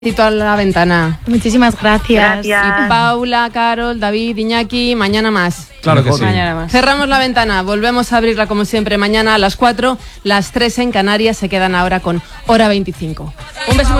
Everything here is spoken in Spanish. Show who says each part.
Speaker 1: A la ventana.
Speaker 2: Muchísimas gracias.
Speaker 1: Y Paula, Carol, David, Iñaki, mañana más.
Speaker 3: Claro que sí.
Speaker 1: Mañana más. Cerramos la ventana, volvemos a abrirla como siempre mañana a las 4, las 3 en Canarias, se quedan ahora con Hora 25. Un beso muy